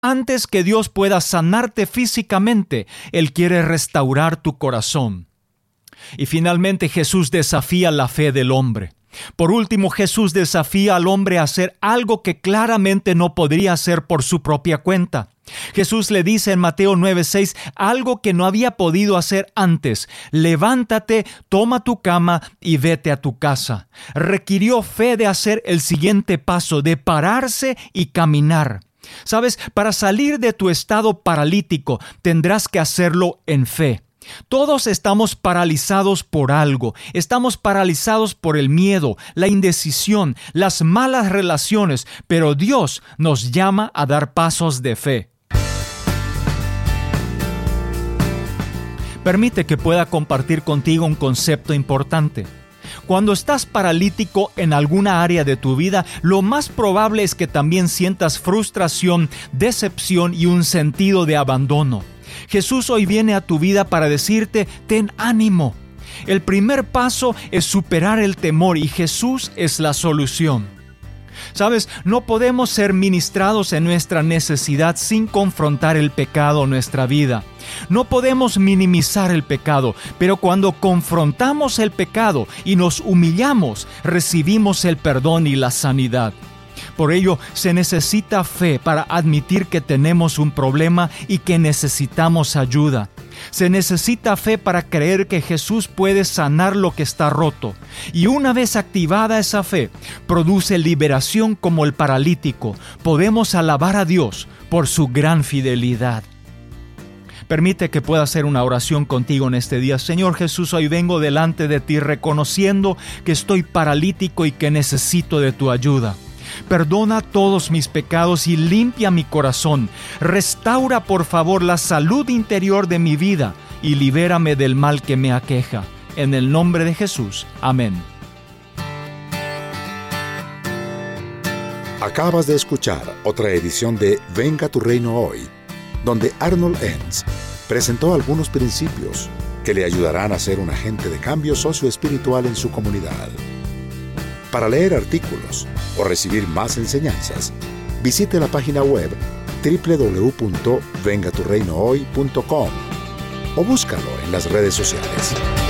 Antes que Dios pueda sanarte físicamente, Él quiere restaurar tu corazón. Y finalmente Jesús desafía la fe del hombre. Por último, Jesús desafía al hombre a hacer algo que claramente no podría hacer por su propia cuenta. Jesús le dice en Mateo 9:6 algo que no había podido hacer antes: levántate, toma tu cama y vete a tu casa. Requirió fe de hacer el siguiente paso, de pararse y caminar. ¿Sabes? Para salir de tu estado paralítico, tendrás que hacerlo en fe. Todos estamos paralizados por algo. Estamos paralizados por el miedo, la indecisión, las malas relaciones, pero Dios nos llama a dar pasos de fe. Permite que pueda compartir contigo un concepto importante. Cuando estás paralítico en alguna área de tu vida, lo más probable es que también sientas frustración, decepción y un sentido de abandono. Jesús hoy viene a tu vida para decirte: ten ánimo. El primer paso es superar el temor y Jesús es la solución. ¿Sabes? No podemos ser ministrados en nuestra necesidad sin confrontar el pecado en nuestra vida. No podemos minimizar el pecado, pero cuando confrontamos el pecado y nos humillamos, recibimos el perdón y la sanidad. Por ello, se necesita fe para admitir que tenemos un problema y que necesitamos ayuda. Se necesita fe para creer que Jesús puede sanar lo que está roto. Y una vez activada esa fe, produce liberación como el paralítico. Podemos alabar a Dios por su gran fidelidad. Permite que pueda hacer una oración contigo en este día. Señor Jesús, hoy vengo delante de ti reconociendo que estoy paralítico y que necesito de tu ayuda. Perdona todos mis pecados y limpia mi corazón. Restaura, por favor, la salud interior de mi vida y libérame del mal que me aqueja. En el nombre de Jesús. Amén. Acabas de escuchar otra edición de Venga tu Reino Hoy, donde Arnold Enns presentó algunos principios que le ayudarán a ser un agente de cambio socioespiritual en su comunidad. Para leer artículos o recibir más enseñanzas, visite la página web www.vengaturreinohoy.com o búscalo en las redes sociales.